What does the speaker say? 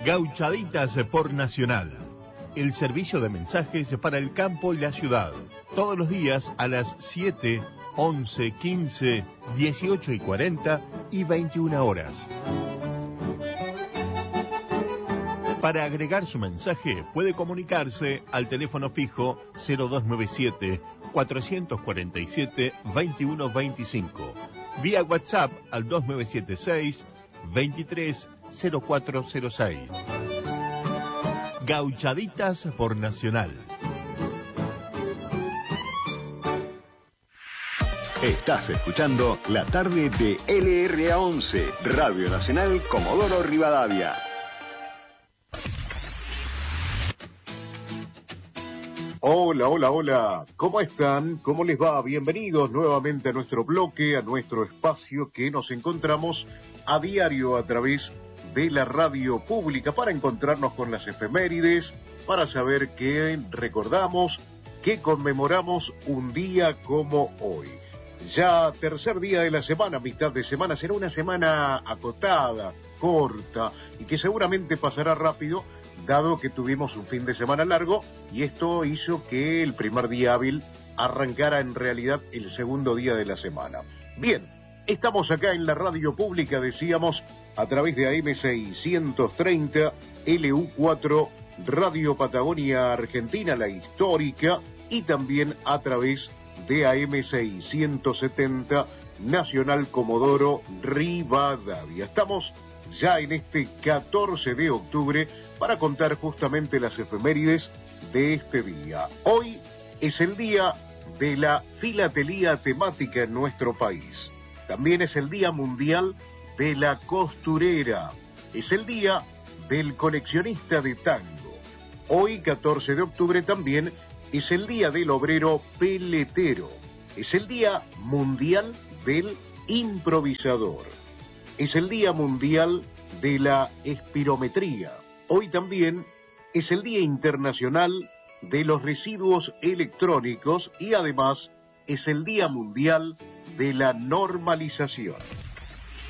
Gauchaditas por Nacional. El servicio de mensajes para el campo y la ciudad. Todos los días a las 7, 11, 15, 18 y 40 y 21 horas. Para agregar su mensaje puede comunicarse al teléfono fijo 0297 447 2125. Vía WhatsApp al 2976 230406. Gauchaditas por Nacional. Estás escuchando la tarde de LRA11, Radio Nacional Comodoro Rivadavia. Hola, hola, hola. ¿Cómo están? ¿Cómo les va? Bienvenidos nuevamente a nuestro bloque, a nuestro espacio que nos encontramos a diario a través de la radio pública para encontrarnos con las efemérides, para saber qué recordamos, qué conmemoramos un día como hoy. Ya tercer día de la semana, mitad de semana, será una semana acotada, corta y que seguramente pasará rápido, dado que tuvimos un fin de semana largo y esto hizo que el primer día hábil arrancara en realidad el segundo día de la semana. Bien, estamos acá en la radio pública, decíamos, a través de AM630, LU4, Radio Patagonia Argentina, la histórica, y también a través de AM670, Nacional Comodoro Rivadavia. Estamos ya en este 14 de octubre para contar justamente las efemérides de este día. Hoy es el día de la filatelía temática en nuestro país. También es el Día Mundial de la Costurera. Es el Día del Coleccionista de Tango. Hoy, 14 de octubre, también es el Día del Obrero Peletero. Es el Día Mundial del Improvisador. Es el Día Mundial de la Espirometría. Hoy también es el Día Internacional de los Residuos Electrónicos y además es el Día Mundial de la Normalización.